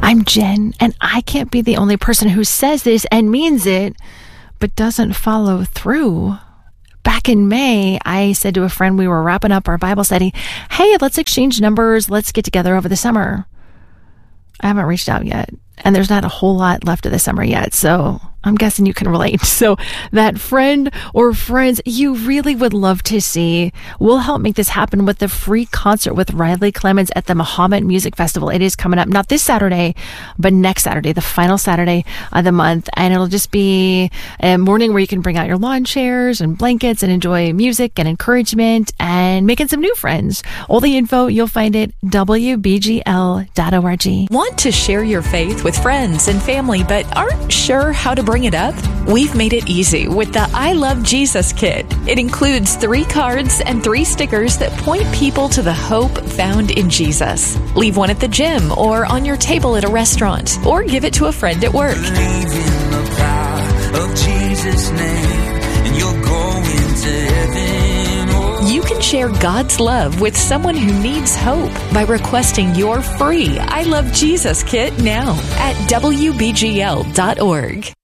I'm Jen, and I can't be the only person who says this and means it, but doesn't follow through. Back in May, I said to a friend, we were wrapping up our Bible study, hey, let's exchange numbers. Let's get together over the summer. I haven't reached out yet, and there's not a whole lot left of the summer yet, so I'm guessing you can relate. So that friend or friends you really would love to see, we'll help make this happen with the free concert with Riley Clemens at the Muhammad Music Festival. It is coming up, not this Saturday, but next Saturday, the final Saturday of the month. And it'll just be a morning where you can bring out your lawn chairs and blankets and enjoy music and encouragement and making some new friends. All the info, you'll find it wbgl.org. Want to share your faith with friends and family, but aren't sure how to bring it up? We've made it easy with the I Love Jesus kit. It includes 3 cards and 3 stickers that point people to the hope found in Jesus. Leave one at the gym or on your table at a restaurant, or give it to a friend at work. Believe in the power of Jesus' name, and you're going to heaven. Oh. You can share God's love with someone who needs hope by requesting your free I Love Jesus kit now at wbgl.org.